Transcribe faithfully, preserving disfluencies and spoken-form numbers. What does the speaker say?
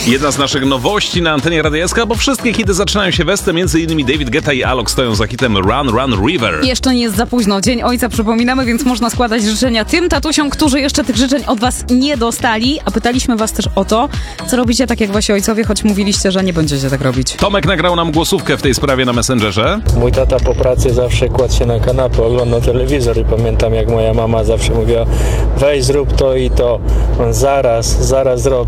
Jedna z naszych nowości na antenie Radia S K, bo wszystkie hity zaczynają się westem, między innymi David Guetta i Alok stoją za hitem Run, Run, River. Jeszcze nie jest za późno, Dzień Ojca przypominamy, więc można składać życzenia tym tatusiom, którzy jeszcze tych życzeń od was nie dostali, a pytaliśmy was też o to, co robicie tak jak wasi ojcowie, choć mówiliście, że nie będziecie tak robić. Tomek nagrał nam głosówkę w tej sprawie na Messengerze. Mój tata po pracy zawsze kładł się na kanapę, oglądał telewizor i pamiętam, jak moja mama zawsze mówiła: weź zrób to i to. On zaraz, zaraz zrobi.